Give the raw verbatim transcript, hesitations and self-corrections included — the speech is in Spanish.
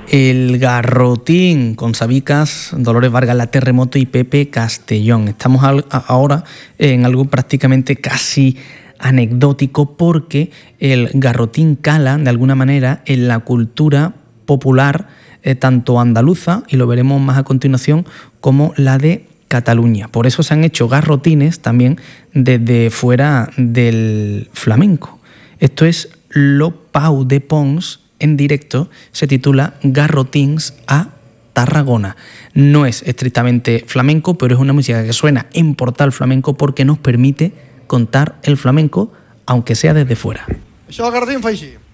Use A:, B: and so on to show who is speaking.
A: El Garrotín, con Sabicas, Dolores Vargas, La Terremoto y Pepe Castellón. Estamos al, ahora en algo prácticamente casi anecdótico, porque el Garrotín cala de alguna manera en la cultura popular eh, tanto andaluza, y lo veremos más a continuación, como la de Cataluña. Por eso se han hecho garrotines también desde fuera del flamenco. Esto es Lo Pau de Pons en directo, se titula Garrotins a Tarragona. No es estrictamente flamenco, pero es una música que suena en Portal Flamenco porque nos permite contar el flamenco, aunque sea desde fuera.
B: Això el Garrotín fa així.